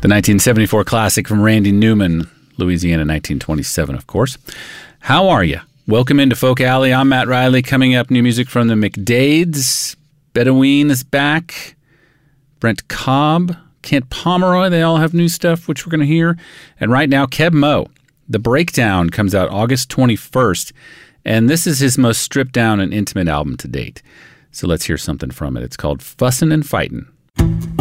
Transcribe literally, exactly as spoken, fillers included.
The nineteen seventy-four classic from Randy Newman, Louisiana, nineteen twenty-seven, of course. How are you? Welcome into Folk Alley. I'm Matt Riley. Coming up, new music from the McDades. Bedouin is back. Brent Cobb, Kent Pomeroy, they all have new stuff, which we're going to hear. And right now, Keb Mo. The Breakdown comes out August twenty-first, and this is his most stripped down and intimate album to date. So let's hear something from it. It's called Fussin' and Fightin'.